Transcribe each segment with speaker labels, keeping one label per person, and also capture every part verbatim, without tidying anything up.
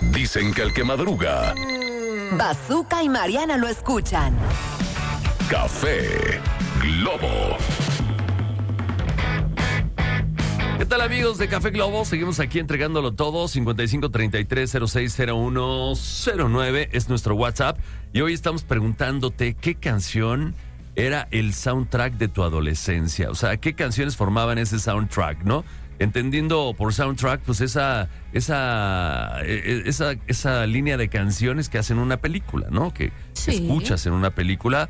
Speaker 1: Dicen que el que madruga...
Speaker 2: Bazooka y Mariana lo escuchan.
Speaker 1: Café Globo.
Speaker 3: ¿Qué tal, amigos de Café Globo? Seguimos aquí entregándolo todo. cincuenta y cinco treinta y tres cero seis cero uno cero nueve es nuestro WhatsApp. Y hoy estamos preguntándote qué canción era el soundtrack de tu adolescencia. O sea, qué canciones formaban ese soundtrack, ¿no? Entendiendo por soundtrack, pues esa, esa, esa, esa línea de canciones que hacen una película, ¿no? Que
Speaker 4: Sí.
Speaker 3: escuchas en una película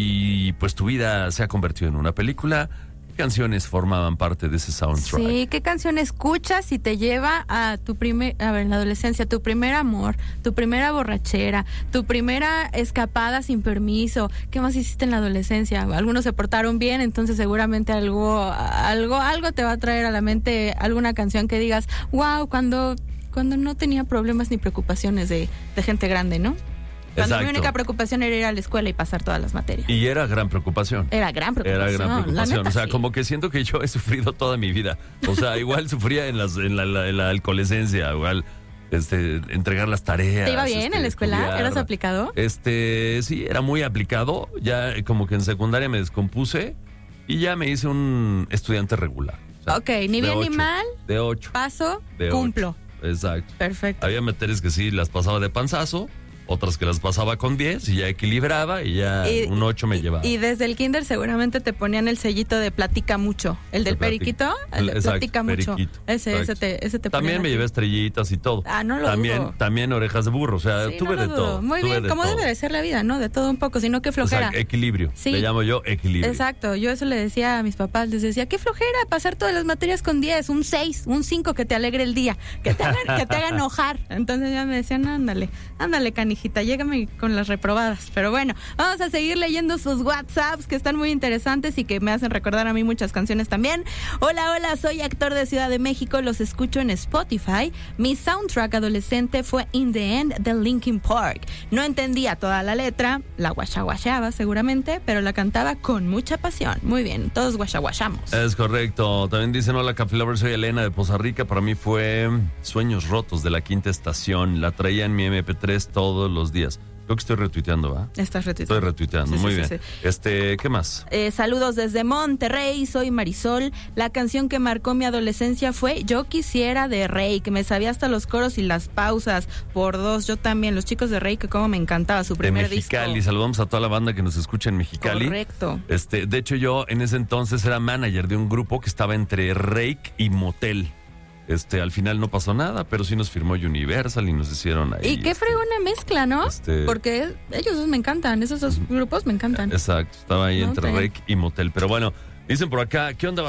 Speaker 3: y pues tu vida se ha convertido en una película. ¿Qué canciones formaban parte de ese soundtrack?
Speaker 4: Sí, ¿qué canción escuchas y te lleva a tu primer, a ver, en la adolescencia, tu primer amor, tu primera borrachera, tu primera escapada sin permiso? ¿Qué más hiciste en la adolescencia? Algunos se portaron bien, entonces seguramente algo, algo, algo te va a traer a la mente alguna canción que digas, wow, cuando, cuando no tenía problemas ni preocupaciones de, de gente grande, ¿no? Cuando
Speaker 3: Exacto.
Speaker 4: mi única preocupación era ir a la escuela y pasar todas las materias.
Speaker 3: Y era gran preocupación.
Speaker 4: Era gran preocupación.
Speaker 3: Era gran
Speaker 4: la
Speaker 3: preocupación.
Speaker 4: neta,
Speaker 3: O sea,
Speaker 4: sí.
Speaker 3: como que siento que yo he sufrido toda mi vida. O sea, igual sufría en, las, en, la, la, en la adolescencia, igual este, entregar las tareas.
Speaker 4: ¿Te iba bien
Speaker 3: este,
Speaker 4: en la escuela?
Speaker 3: estudiar.
Speaker 4: ¿Eras aplicado?
Speaker 3: Este, sí, era muy aplicado. Ya como que en secundaria me descompuse y ya me hice un estudiante regular. O sea,
Speaker 4: Ok, ni
Speaker 3: de
Speaker 4: bien ni
Speaker 3: ocho,
Speaker 4: mal.
Speaker 3: De ocho.
Speaker 4: Paso,
Speaker 3: De
Speaker 4: cumplo.
Speaker 3: ocho. Exacto.
Speaker 4: Perfecto.
Speaker 3: Había materias que sí las pasaba de panzazo, otras que las pasaba con diez y ya equilibraba y ya
Speaker 4: Y-
Speaker 3: un ocho me
Speaker 4: y-
Speaker 3: llevaba.
Speaker 4: Y desde el kinder seguramente te ponían el sellito de platica mucho. El del
Speaker 3: De platica.
Speaker 4: periquito, el de
Speaker 3: Exacto,
Speaker 4: platica mucho.
Speaker 3: periquito.
Speaker 4: Ese, ese
Speaker 3: Exacto.
Speaker 4: te, ese te
Speaker 3: También
Speaker 4: ponían
Speaker 3: me
Speaker 4: aquí.
Speaker 3: llevé estrellitas y todo.
Speaker 4: Ah, no lo
Speaker 3: también,
Speaker 4: dudo.
Speaker 3: También orejas de burro, o sea,
Speaker 4: Sí,
Speaker 3: tuve
Speaker 4: no
Speaker 3: de
Speaker 4: lo dudo.
Speaker 3: todo.
Speaker 4: Muy
Speaker 3: tuve
Speaker 4: bien,
Speaker 3: de
Speaker 4: como
Speaker 3: todo.
Speaker 4: debe de ser la vida, ¿no? De todo un poco, sino que
Speaker 3: O
Speaker 4: flojera.
Speaker 3: sea, equilibrio.
Speaker 4: Sí.
Speaker 3: Le llamo yo equilibrio.
Speaker 4: Exacto, yo eso le decía a mis papás, les decía, qué flojera pasar todas las materias con diez, un seis, un cinco que te alegre el día, que te hagan, que te haga enojar. Entonces ya me decían, ándale, ándale canijita, llégame con las reprobadas. Pero bueno, vamos a seguir leyendo sus WhatsApps que están muy interesantes y que me hacen recordar a mí muchas canciones también. Hola, hola, soy actor de Ciudad de México, los escucho en Spotify. Mi soundtrack adolescente fue In the End de Linkin Park. No entendía toda la letra, la guachaguacheaba seguramente, pero la cantaba con mucha pasión. Muy bien, todos guachaguachamos.
Speaker 3: Es correcto. También dicen, hola, Café Lover, soy Elena de Poza Rica. Para mí fue Sueños Rotos de la Quinta Estación. La traía en mi eme pe tres todos los días. Creo que estoy retuiteando, ¿va?
Speaker 4: Estás retuiteando.
Speaker 3: Estoy retuiteando,
Speaker 4: Sí,
Speaker 3: muy
Speaker 4: sí,
Speaker 3: bien.
Speaker 4: sí, sí.
Speaker 3: Este, ¿qué más?
Speaker 4: Eh, saludos desde Monterrey, soy Marisol. La canción que marcó mi adolescencia fue Yo Quisiera de Rey, que me sabía hasta los coros y las pausas por dos. Yo también, los chicos de Rey, que como me encantaba su
Speaker 3: De
Speaker 4: primer
Speaker 3: Mexicali.
Speaker 4: disco.
Speaker 3: Saludamos a toda la banda que nos escucha en Mexicali.
Speaker 4: Correcto.
Speaker 3: Este, de hecho, yo en ese entonces era manager de un grupo que estaba entre Rake y Motel. Este, al final no pasó nada, pero sí nos firmó Universal y nos hicieron ahí.
Speaker 4: Y qué
Speaker 3: este,
Speaker 4: fregona mezcla, ¿no?
Speaker 3: este-
Speaker 4: Porque ellos dos me encantan, esos dos grupos me encantan.
Speaker 3: Exacto, estaba ahí
Speaker 4: No,
Speaker 3: entre
Speaker 4: está bien.
Speaker 3: Rake y Motel. Pero bueno, dicen por acá, ¿qué onda,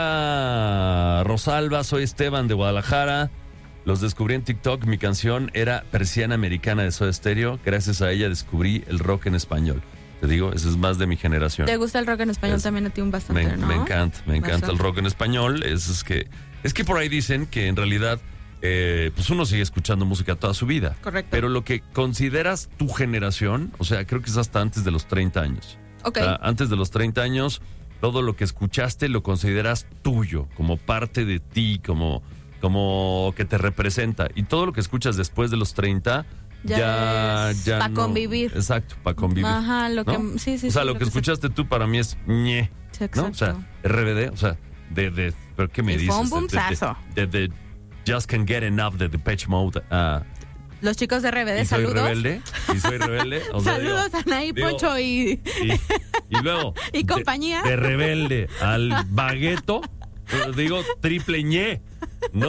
Speaker 3: Bazooka? Rosalba, soy Esteban de Guadalajara. Los descubrí en TikTok. Mi canción era Persiana Americana de Soda Stereo. Gracias a ella descubrí el rock en español. Te digo, eso es más de mi generación.
Speaker 4: ¿Te gusta el rock en español
Speaker 3: Es-
Speaker 4: también a ti un bastante,
Speaker 3: Me,
Speaker 4: no?
Speaker 3: me encanta, me encanta el
Speaker 4: Bastante.
Speaker 3: rock en español. Es, es que es que por ahí dicen que en realidad eh, pues uno sigue escuchando música toda su vida.
Speaker 4: Correcto.
Speaker 3: Pero lo que consideras tu generación, o sea, creo que es hasta antes de los treinta años.
Speaker 4: Ok.
Speaker 3: O sea, antes de los treinta años, todo lo que escuchaste lo consideras tuyo, como parte de ti, como, como que te representa. Y todo lo que escuchas después de los treinta,
Speaker 4: Ya
Speaker 3: ya,
Speaker 4: es
Speaker 3: ya
Speaker 4: pa'
Speaker 3: no-
Speaker 4: convivir.
Speaker 3: Exacto, para convivir.
Speaker 4: Ajá, lo que...
Speaker 3: ¿no?
Speaker 4: Sí, sí,
Speaker 3: o sea,
Speaker 4: sí,
Speaker 3: lo que escuchaste tú para mí es ñe,
Speaker 4: Sí,
Speaker 3: ¿no? O sea,
Speaker 4: exacto.
Speaker 3: erre be de, o sea, de, de, ¿pero qué me
Speaker 4: Y
Speaker 3: dices?
Speaker 4: fue un
Speaker 3: De- de-
Speaker 4: boomzazo.
Speaker 3: De, de, de Just Can't Get Enough de Depeche Mode. ah,
Speaker 4: Los chicos de R B D,
Speaker 3: y soy
Speaker 4: saludos.
Speaker 3: rebelde, y soy rebelde. O sea,
Speaker 4: Saludos
Speaker 3: digo,
Speaker 4: a Anaí,
Speaker 3: digo,
Speaker 4: Poncho y...
Speaker 3: y, y luego...
Speaker 4: Y
Speaker 3: de-
Speaker 4: compañía.
Speaker 3: De, rebelde al bagueto, pues, digo triple ñe, ¿no?